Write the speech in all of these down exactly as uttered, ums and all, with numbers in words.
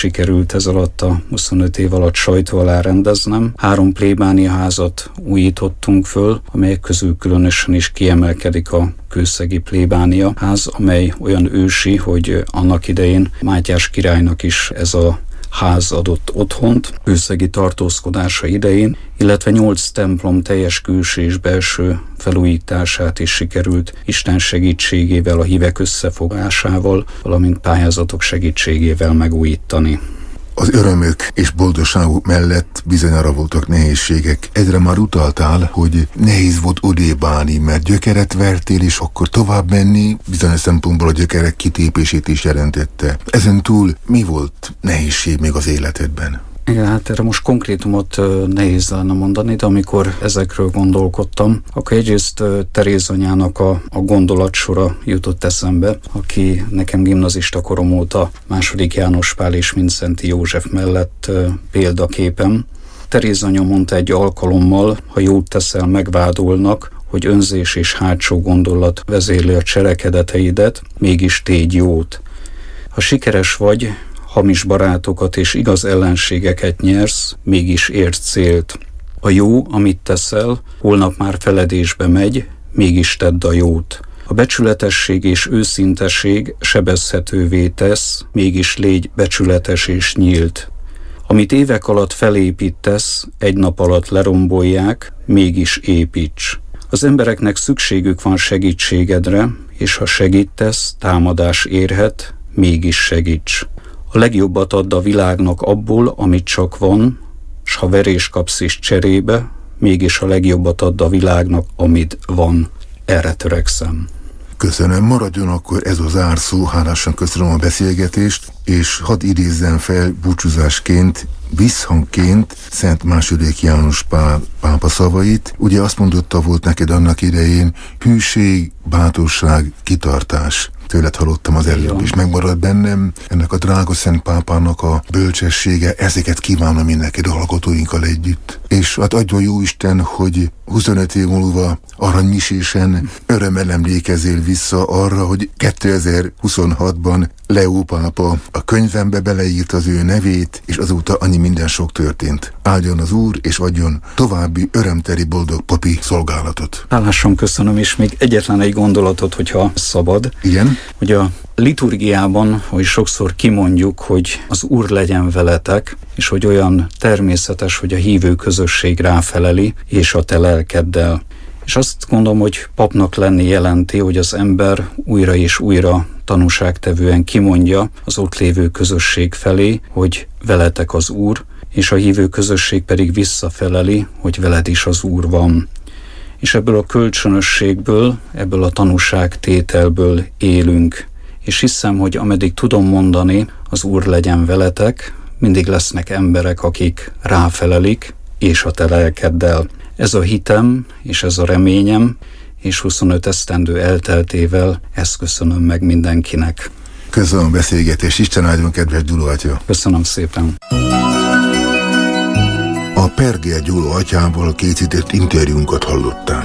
sikerült ez alatt a huszonöt év alatt sajtó alá rendeznem. Három plébániaházat újítottunk föl, amelyek közül különösen is kiemelkedik a kőszegi plébániaház, amely olyan ősi, hogy annak idején Mátyás királynak is ez a ház adott otthont kőszegi tartózkodása idején, illetve nyolc templom teljes külső és belső felújítását is sikerült Isten segítségével, a hívek összefogásával, valamint pályázatok segítségével megújítani. Az örömök és boldogságok mellett bizonyára voltak nehézségek. Egyre már utaltál, hogy nehéz volt odébb állni, mert gyökeret vertél, és akkor tovább menni bizonyos szempontból a gyökerek kitépését is jelentette. Ezen túl mi volt nehézség még az életedben? Igen, hát erre most konkrétumot nehéz lenne mondani, de amikor ezekről gondolkodtam, akkor egyrészt Teréz anyának a, a gondolatsora jutott eszembe, aki nekem gimnazista korom óta második János Pál és Mindszenty József mellett példaképem. Teréz anya mondta egy alkalommal, ha jót teszel, megvádolnak, hogy önzés és hátsó gondolat vezérli a cselekedeteidet, mégis tégy jót. Ha sikeres vagy, hamis barátokat és igaz ellenségeket nyersz, mégis érsz célt. A jó, amit teszel, holnap már feledésbe megy, mégis tedd a jót. A becsületesség és őszintesség sebezhetővé tesz, mégis légy becsületes és nyílt. Amit évek alatt felépítesz, egy nap alatt lerombolják, mégis építs. Az embereknek szükségük van segítségedre, és ha segítesz, támadás érhet, mégis segíts. A legjobbat add a világnak abból, amit csak van, s ha verés kapsz is cserébe, mégis a legjobbat add a világnak, amit van. Erre törekszem. Köszönöm, maradjon akkor ez az zárszó, hálásan köszönöm a beszélgetést, és hadd idézzem fel búcsúzásként, visszhangként Szent második János Pál pápa szavait. Ugye azt mondotta, volt neked annak idején, hűség, bátorság, kitartás. Tőled hallottam az előbb, és megmarad bennem ennek a drága Szent pápának a bölcsessége, ezeket kívánom én neked a hallgatóinkkal együtt. És hát adjon jó Isten, hogy huszonöt év múlva aranymisésen örömmel emlékezzél vissza arra, hogy kétezer-huszonhatban Leó pápa a könyvembe beleírt az ő nevét, és azóta annyi minden sok történt. Áldjon az Úr, és adjon további örömteli boldog papi szolgálatot. Hálásan köszönöm, és még egyetlen egy gondolatot, hogyha szabad. Igen? Hogy a liturgiában, hogy sokszor kimondjuk, hogy az Úr legyen veletek, és hogy olyan természetes, hogy a hívő közösség ráfeleli, és a te lelkeddel. És azt gondolom, hogy papnak lenni jelenti, hogy az ember újra és újra tanúságtevően kimondja az ott lévő közösség felé, hogy veletek az Úr, és a hívő közösség pedig visszafeleli, hogy veled is az Úr van. És ebből a kölcsönösségből, ebből a tanúságtételből élünk. És hiszem, hogy ameddig tudom mondani, az Úr legyen veletek, mindig lesznek emberek, akik ráfelelik, és a te lelkeddel. Ez a hitem, és ez a reményem, és huszonöt esztendő elteltével ezt köszönöm meg mindenkinek. Köszönöm a beszélgetést, Isten áldjon, kedves Gyula atya! Köszönöm szépen! A Perger Gyula atyával készített interjúnkat hallották.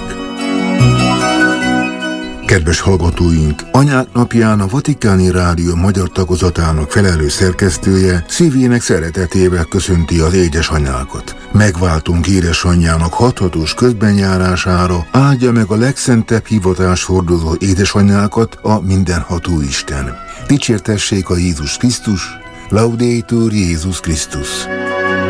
Kedves hallgatóink, Anyák napján a Vatikáni Rádió magyar tagozatának felelős szerkesztője szívének szeretetével köszönti az édesanyákat. Megváltunk édesanyjának hathatós közbenjárására, áldja meg a legszentebb hivatás hordozó édesanyákat a mindenható Isten. Dicsértessék a Jézus Krisztus, Laudetur Jézus Krisztus!